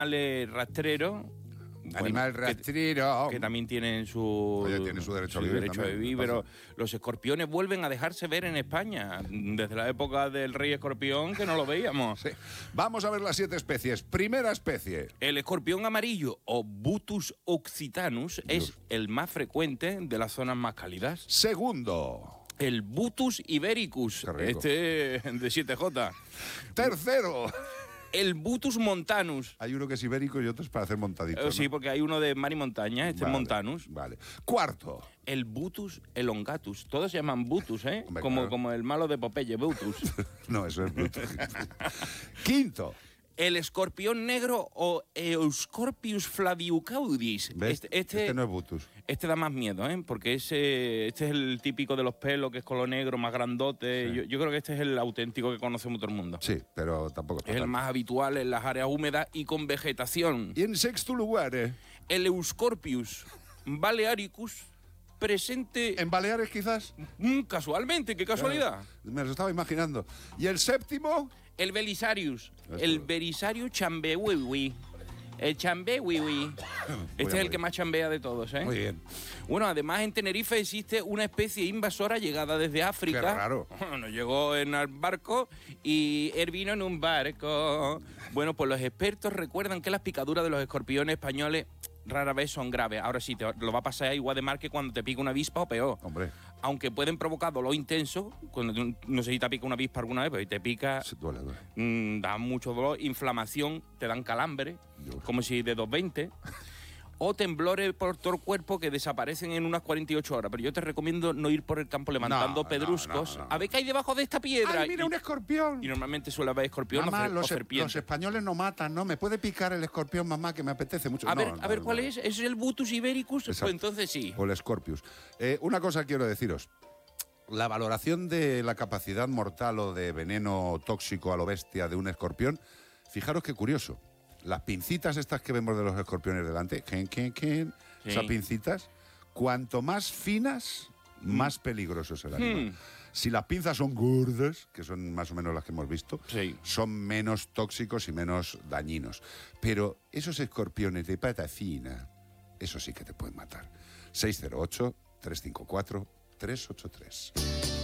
rastrero. Animal rastrero. Que también tienen su... Oye, tiene su derecho a vivir. Derecho a vivir, pero los escorpiones vuelven a dejarse ver en España. Desde la época del rey escorpión, que no lo veíamos. Sí. Vamos a ver las 7 especies. Primera especie. El escorpión amarillo, o Butus occitanus, es el más frecuente de las zonas más cálidas. Segundo. El Butus ibericus, este de 7J. Tercero. El Butus montanus. Hay uno que es ibérico y otro es para hacer montaditos, ¿no? Sí, porque hay uno de mar y montaña, este es montanus. Vale. Cuarto. El Butus elongatus. Todos se llaman Butus, ¿eh? Hombre, como el malo de Popeye, Butus. No, eso es Butus. Quinto. El escorpión negro o Euscorpius flaviucaudis. Este no es Butus. Este da más miedo, ¿eh? Porque este es el típico de los pelos, que es color negro, más grandote. Sí. Yo creo que este es el auténtico que conocemos todo el mundo. Sí, pero tampoco es el más habitual en las áreas húmedas y con vegetación. Y en sexto lugar, el Euscorpius balearicus, presente... ¿En Baleares, quizás? Casualmente, qué casualidad. Me lo estaba imaginando. ¿Y el séptimo? El Belisarius. El Belisarius chambewiwi. El chambewiwi. Este es el que más chambea de todos, ¿eh? Muy bien. Bueno, además en Tenerife existe una especie invasora llegada desde África. Qué raro. Bueno, llegó en el barco y él vino en un barco. Bueno, pues los expertos recuerdan que las picaduras de los escorpiones españoles rara vez son graves. Ahora sí, te lo va a pasar igual de mal que cuando te pica una avispa o peor. Hombre. Aunque pueden provocar dolor intenso, cuando no sé si te pica una avispa alguna vez, pero te pica, duele. Da mucho dolor, inflamación, te dan calambre, como si de 220, o temblores por todo el cuerpo que desaparecen en unas 48 horas. Pero yo te recomiendo no ir por el campo levantando pedruscos. A ver qué hay debajo de esta piedra. ¡Ay, mira, un escorpión! Y normalmente suele haber escorpión mamá, o serpiente. Los españoles no matan, ¿no? ¿Me puede picar el escorpión, mamá, que me apetece mucho? A ver, ¿cuál es? ¿Es el Butus ibericus? Exacto. Pues entonces sí. O el Scorpius. Una cosa quiero deciros. La valoración de la capacidad mortal o de veneno tóxico a lo bestia de un escorpión, fijaros qué curioso. Las pincitas estas que vemos de los escorpiones delante, esas pincitas, cuanto más finas, más peligroso es el animal. Si las pinzas son gordas, que son más o menos las que hemos visto, son menos tóxicos y menos dañinos. Pero esos escorpiones de pata fina, eso sí que te pueden matar. 608-354-383.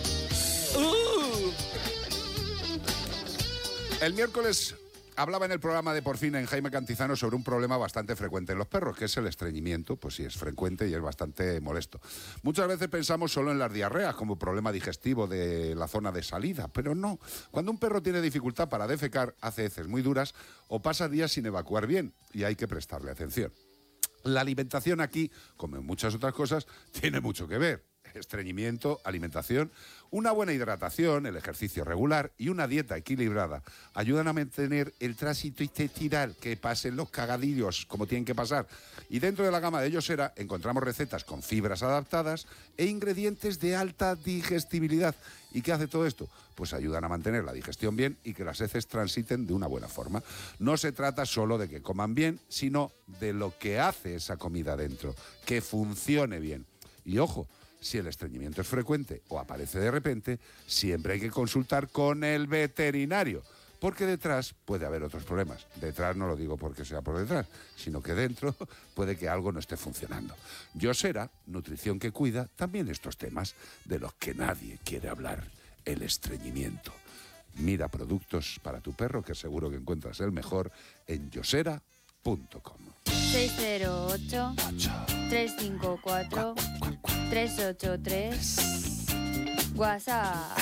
El miércoles hablaba en el programa de Por Fin en Jaime Cantizano sobre un problema bastante frecuente en los perros, que es el estreñimiento. Pues sí, es frecuente y es bastante molesto. Muchas veces pensamos solo en las diarreas como problema digestivo de la zona de salida, pero no. Cuando un perro tiene dificultad para defecar, hace heces muy duras o pasa días sin evacuar bien, y hay que prestarle atención. La alimentación aquí, como en muchas otras cosas, tiene mucho que ver. Estreñimiento, alimentación, una buena hidratación, el ejercicio regular y una dieta equilibrada ayudan a mantener el tránsito intestinal, que pasen los cagadillos como tienen que pasar. Y dentro de la gama de Yosera encontramos recetas con fibras adaptadas e ingredientes de alta digestibilidad. ¿Y qué hace todo esto? Pues ayudan a mantener la digestión bien y que las heces transiten de una buena forma. No se trata solo de que coman bien, sino de lo que hace esa comida dentro, que funcione bien. Y ojo, si el estreñimiento es frecuente o aparece de repente, siempre hay que consultar con el veterinario, porque detrás puede haber otros problemas. Detrás no lo digo porque sea por detrás, sino que dentro puede que algo no esté funcionando. Yosera, nutrición que cuida, también estos temas de los que nadie quiere hablar, el estreñimiento. Mira productos para tu perro, que seguro que encuentras el mejor en yosera.com. 608-354-383. WhatsApp.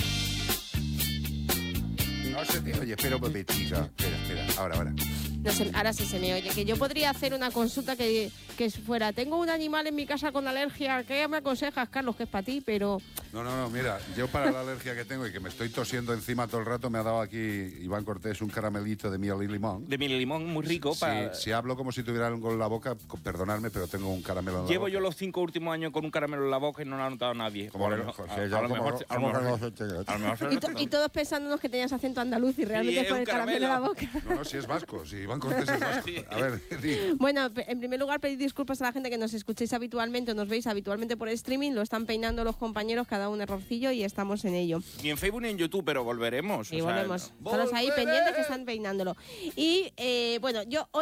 No se te oye, pero Pepetita. Espera, ahora. No sé, ahora sí se me oye. Que yo podría hacer una consulta que fuera: tengo un animal en mi casa con alergia, ¿qué me aconsejas, Carlos? Que es para ti, pero... No, mira, yo para la alergia que tengo y que me estoy tosiendo encima todo el rato, me ha dado aquí Iván Cortés un caramelito de miel y limón. De miel y limón, muy rico. Si hablo como si tuviera algo en la boca, perdonadme, pero tengo un caramelo en la boca. Llevo yo los 5 últimos años con un caramelo en la boca y no lo ha notado nadie. A lo mejor. Y todos pensándonos que tenías acento andaluz y realmente es por el caramelo en la boca. No, si es vasco, si Iván Cortés es vasco. A ver, di. Bueno, en primer lugar, pedir disculpas a la gente que nos escuchéis habitualmente o nos veis habitualmente por streaming. Lo están peinando los compañeros, cada un errorcillo, y estamos en ello. Ni en Facebook ni en YouTube, pero volveremos. Y volvemos. Todos ahí pendientes que están peinándolo. Y bueno, yo